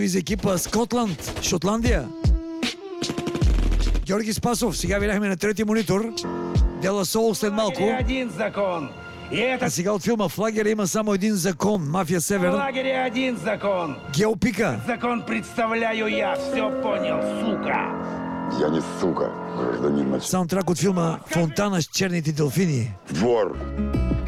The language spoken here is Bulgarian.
из екипа Скотланд, Шотландия. Георги Спасов, сега видяхме на трети монитор. Дела Сол след малко. Один закон. А сега от филма В лагеря има само един закон. Мафия Север. В лагере один закон. Геопика. Закон представляю я. Все понял, сука. Я не сука, гражданин начальник. Саундтрак от филма Фонтана с черните делфини. Вор.